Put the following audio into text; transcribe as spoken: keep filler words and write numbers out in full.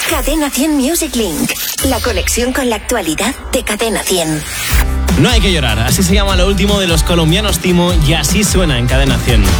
Cadena cien Music Link. La conexión con la actualidad de Cadena cien. No hay que llorar, así se llama lo último de los colombianos Timo y así suena en Cadena cien.